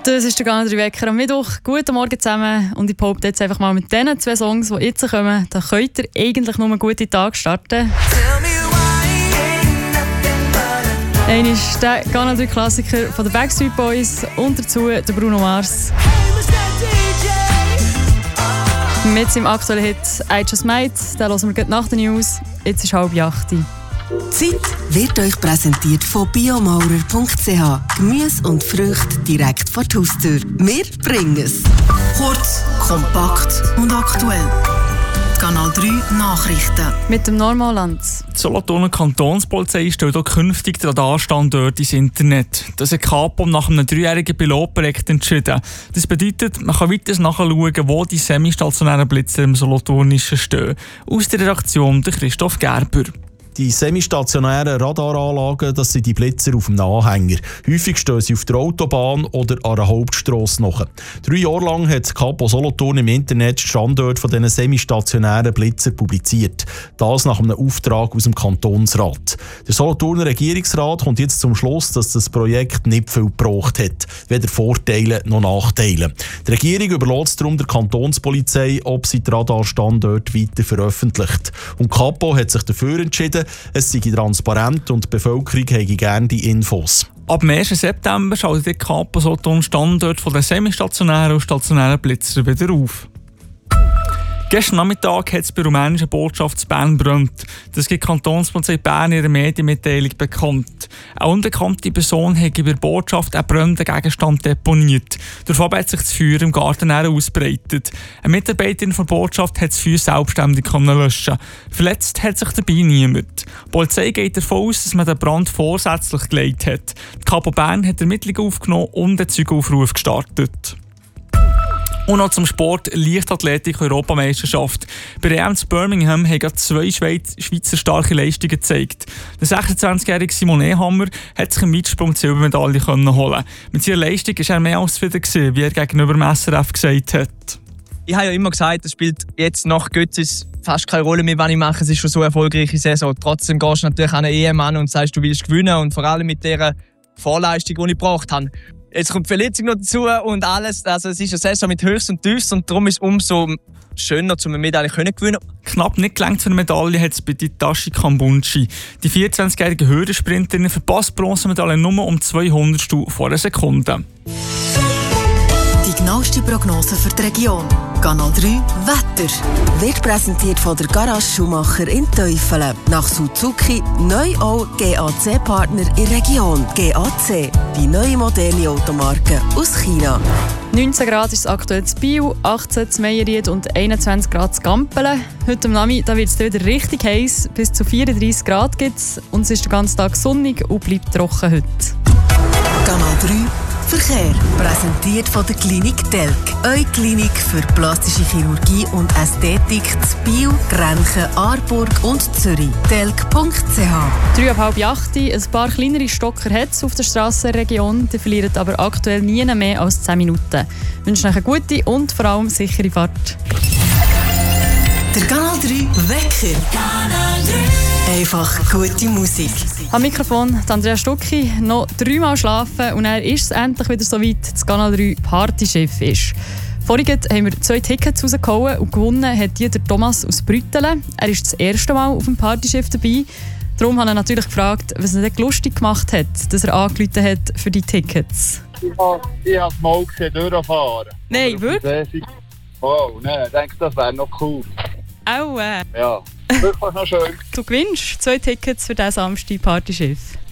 Das ist der Kanal 3 Wecker am Mittwoch. Guten Morgen zusammen. Und ich behaupte jetzt einfach mal mit diesen 2 Songs, die jetzt kommen, da könnt ihr eigentlich nur einen guten Tag starten. Einer ist der Kanal 3 Klassiker von den Backstreet Boys und dazu der Bruno Mars. Mit seinem aktuellen Hit «I Just Might», den hören wir gleich nach den News. Jetzt ist 7:30. Zeit wird euch präsentiert von biomaurer.ch. Gemüse und Früchte direkt vor die Haustür. Wir bringen es. Kurz, kompakt und aktuell. Kanal 3 Nachrichten. Mit dem Normalland. Die Solothurner Kantonspolizei stellt auch künftig den Radarstandort ins Internet. Das hat Kapo nach einem 3-jährigen Pilotprojekt entschieden. Das bedeutet, man kann weiter nachschauen, wo die semistationären Blitzer im Solothurnischen stehen. Aus der Redaktion der Christoph Gerber. Die semistationären Radaranlagen, das sind die Blitzer auf dem Anhänger. Häufig stehen sie auf der Autobahn oder an einer Hauptstrasse nach. 3 Jahre lang hat Kapo Solothurn im Internet Standorte von diesen semistationären Blitzer publiziert. Das nach einem Auftrag aus dem Kantonsrat. Der Solothurner Regierungsrat kommt jetzt zum Schluss, dass das Projekt nicht viel gebracht hat. Weder Vorteile noch Nachteile. Die Regierung überlässt darum der Kantonspolizei, ob sie die Radarstandorte weiter veröffentlicht. Und Kapo hat sich dafür entschieden, es sei transparent und die Bevölkerung hätte gerne die Infos. Ab dem 1. September schaltet die Kapo Solothurn Standort von den semistationären und stationären Blitzer wieder auf. Gestern Nachmittag hat es bei der rumänischen Botschaft in Bern gebrannt. Das gibt die Kantonspolizei Bern in ihrer Medienmitteilung bekannt. Eine unbekannte Person hat bei der Botschaft einen brennenden Gegenstand deponiert. Daraufhin hat sich das Feuer im Garten ausgebreitet. Eine Mitarbeiterin der Botschaft hat das Feuer selbstständig löschen. Verletzt hat sich dabei niemand. Die Polizei geht davon aus, dass man den Brand vorsätzlich gelegt hat. Die Kapo Bern hat Ermittlungen aufgenommen und einen Zeugenaufruf gestartet. Und noch zum Sport, Leichtathletik-Europameisterschaft. Bei der EM in Birmingham haben gerade 2 Schweizer starke Leistungen gezeigt. Der 26-jährige Simon Ehammer hat sich im Weitsprung die Silbermedaille holen. Mit seiner Leistung war er mehr als zufrieden, wie er gegenüber dem SRF gesagt hat. Ich habe ja immer gesagt, es spielt jetzt nach Götzis fast keine Rolle mehr, was ich mache. Es ist schon so eine erfolgreiche Saison. Trotzdem gehst du natürlich an eine EM an und sagst, du willst gewinnen. Und vor allem mit dieser Vorleistung, die ich gebracht habe. Jetzt kommt die Verletzung noch dazu und alles. Also es ist eine Saison mit Höchst und Tiefs und darum ist es umso schöner, um eine Medaille zu gewinnen. Knapp nicht gelangt für eine Medaille hat es bei Tashi Kambunchi. Die 24-jährige Hürdensprinterin verpasst die Bronzemedaille nur um 200 vor einer Sekunde. Die genaueste Prognose für die Region. Kanal 3 Wetter. Wird präsentiert von der Garage Schumacher in Teufelen. Nach Suzuki neu auch GAC-Partner in der Region. GAC, die neue moderne Automarke aus China. 19 Grad ist es aktuell in Biel, 18 in Meierried und 21 Grad in Gampelen. Heute am Nachmittag wird es wieder richtig heiß. Bis zu 34 Grad gibt es und es ist den ganzen Tag sonnig und bleibt trocken heute. Kanal 3 Verkehr. Präsentiert von der Klinik Telk. Eure Klinik für plastische Chirurgie und Ästhetik zu Biel, Grenchen, Aarburg und Zürich. Telk.ch. 7:30. Ein paar kleinere Stocker hat es auf der Strassenregion. Die verlieren aber aktuell nie mehr als 10 Minuten. Ich wünsche euch eine gute und vor allem sichere Fahrt. Der Kanal 3 Wecker. Kanal 3. Einfach gute Musik. Am Mikrofon Andrea Stucki. Noch 3-mal schlafen und dann ist es endlich wieder so weit, dass Kanal 3 Partychef ist. Vorhin haben wir 2 Tickets rausgehauen und gewonnen hat die der Thomas aus Brüttelen. Er ist das erste Mal auf dem Partychef dabei. Darum habe ich natürlich gefragt, was ihn lustig gemacht hat, dass er angerufen hat für die Tickets. Ich habe mal gesehen, durchfahren. Nein, wirklich? Oh, nein, ich denke, das wäre noch cool. Auch Ja, wirklich noch schön. Du gewinnst 2 Tickets für diesen Samstag Partychef.